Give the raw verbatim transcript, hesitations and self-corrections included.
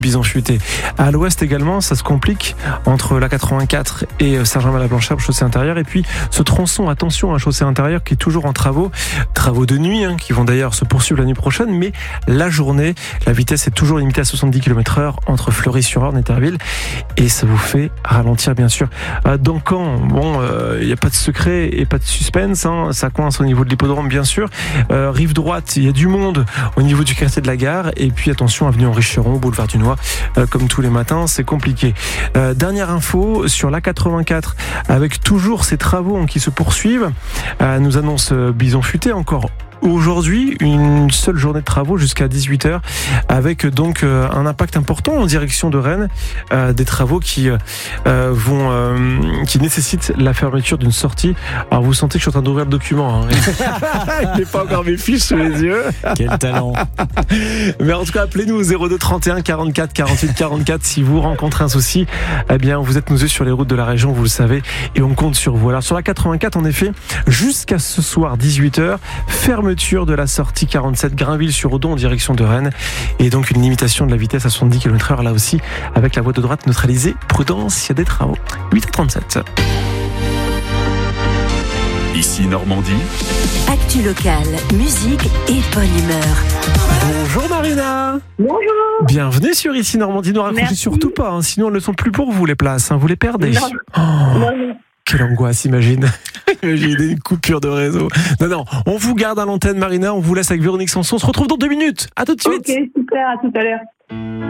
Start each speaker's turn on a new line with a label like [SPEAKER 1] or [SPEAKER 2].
[SPEAKER 1] Bison futé. À l'ouest également, ça se complique entre la quatre-vingt-quatre et Saint-Germain-la-Blanchard, chaussée intérieure. Et puis ce tronçon, attention, un chaussée intérieure qui est toujours en travaux, travaux de nuit, hein, qui vont d'ailleurs se poursuivre la nuit prochaine. Mais la journée, la vitesse est toujours limitée à soixante-dix kilomètres heure entre Fleury-sur-Orne et Terville. Et ça vous fait ralentir, bien sûr. Dans Caen, bon, il euh, n'y a pas de secret et pas de suspense. Hein, ça coince au niveau de l'hippodrome, bien sûr. Euh, rive droite, il y a du monde au niveau du quartier de la Gare. Et puis attention, avenue Henri Cheron, boulevard du Noir. Euh, comme tous les matins, c'est compliqué. Euh, dernière info sur l'A quatre-vingt-quatre, avec toujours ces travaux qui se poursuivent, euh, nous annonce euh, Bison futé encore aujourd'hui, une seule journée de travaux jusqu'à dix-huit heures, avec donc euh, un impact important en direction de Rennes, euh, des travaux qui euh, vont, euh, qui nécessitent la fermeture d'une sortie. Alors vous sentez que je suis en train d'ouvrir le document. Hein. Il n'est pas encore mes fiches sous les yeux.
[SPEAKER 2] Quel talent.
[SPEAKER 1] Mais en tout cas, appelez-nous au zéro deux trente et un quarante-quatre quarante-huit quarante-quatre si vous rencontrez un souci. Eh bien, vous êtes nos yeux sur les routes de la région, vous le savez, et on compte sur vous. Alors sur la quatre-vingt-quatre, en effet, jusqu'à ce soir dix-huit heures, fermeture de la sortie quarante-sept Grainville-sur-Odon en direction de Rennes, et donc une limitation de la vitesse à soixante-dix kilomètres heure là aussi, avec la voie de droite neutralisée. Prudence, il y a des travaux. huit heures trente-sept.
[SPEAKER 3] Ici Normandie.
[SPEAKER 4] Actu locale, musique et bonne humeur.
[SPEAKER 1] Bonjour Marina.
[SPEAKER 5] Bonjour.
[SPEAKER 1] Bienvenue sur Ici Normandie. Ne raccrochez
[SPEAKER 5] Merci.
[SPEAKER 1] surtout pas, hein, sinon elles ne sont plus pour vous les places, hein, vous les perdez.
[SPEAKER 5] Non.
[SPEAKER 1] Oh,
[SPEAKER 5] Non, non.
[SPEAKER 1] quelle angoisse, imagine. Imaginez une coupure de réseau. Non, non, on vous garde à l'antenne Marina, on vous laisse avec Véronique Sanson. On se retrouve dans deux minutes. À tout de suite.
[SPEAKER 5] Ok, super, à tout à l'heure.